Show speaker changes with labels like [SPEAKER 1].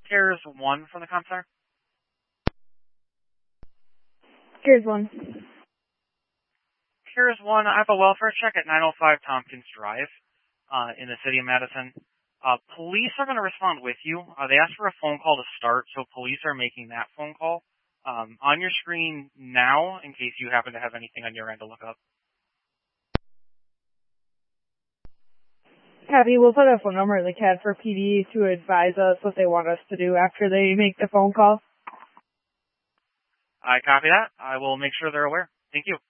[SPEAKER 1] CARES 1 from the comm center?
[SPEAKER 2] CARES 1.
[SPEAKER 1] CARES 1, I have a welfare check at 905 Tompkins Drive in the city of Madison. Police are going to respond with you. They asked for a phone call to start, so police are making that phone call. On your screen now, in case you happen to have anything on your end to look up.
[SPEAKER 2] Copy. We'll put a phone number in the CAD for PD to advise us what they want us to do after they make the phone call.
[SPEAKER 1] I copy that. I will make sure they're aware. Thank you.